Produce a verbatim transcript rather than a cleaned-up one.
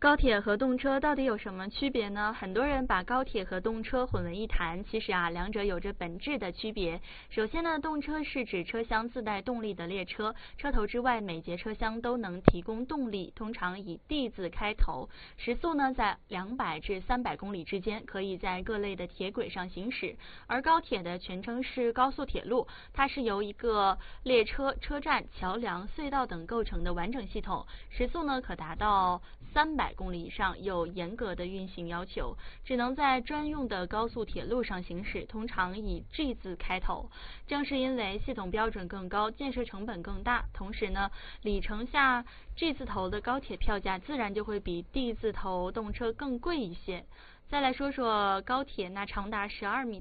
高铁和动车到底有什么区别呢？很多人把高铁和动车混为一谈，其实啊，两者有着本质的区别。首先呢，动车是指车厢自带动力的列车，车头之外每节车厢都能提供动力，通常以 D 字开头，时速呢在两百至三百公里之间，可以在各类的铁轨上行驶。而高铁的全称是高速铁路，它是由一个列车、车站、桥梁、隧道等构成的完整系统，时速呢可达到三百公里以上，有严格的运行要求，只能在专用的高速铁路上行驶，通常以 G 字开头。正是因为系统标准更高，建设成本更大，同时呢，里程下 G 字头的高铁票价自然就会比 D 字头动车更贵一些。再来说说高铁，那长达十二米